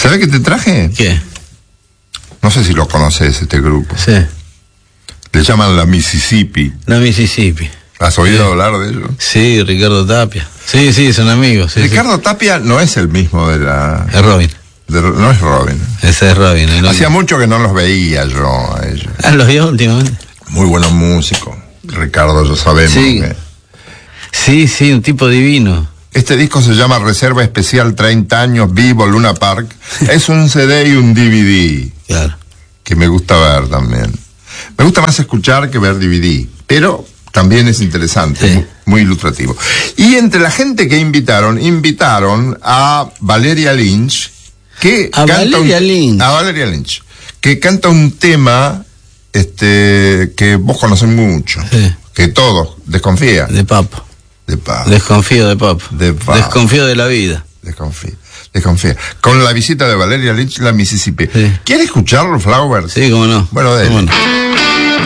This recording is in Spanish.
¿Sabés qué te traje? ¿Qué? No sé si lo conoces, este grupo. Sí. Le llaman la Mississippi. La Mississippi. ¿Has oído hablar de ellos? Sí, Ricardo Tapia. Sí, son amigos. Sí, Ricardo Tapia no es el mismo de la... Es Robin. No es Robin. Ese es Robin. Hacía mucho que no los veía yo a ellos. ¿Los vio últimamente? Muy buenos músicos. Ricardo, ya sabemos. Sí. Sí, un tipo divino. Este disco se llama Reserva Especial 30 años, Vivo, Luna Park. Es un CD y un DVD. Claro. Que me gusta ver también. Me gusta más escuchar que ver DVD, pero también es interesante, Sí. muy ilustrativo. Y entre la gente que invitaron a Valeria Lynch, que A Valeria Lynch, que canta un tema que vos conocés mucho, Sí. que todos, Desconfía. De Papo. De Papo. Desconfío de Papo. De Papo. Desconfío de la vida. Desconfía. Con la visita de Valeria Lynch, la Mississippi. Sí. ¿Quiere escucharlo, Flowers? Sí, cómo no. Bueno, de él. ¿Cómo no?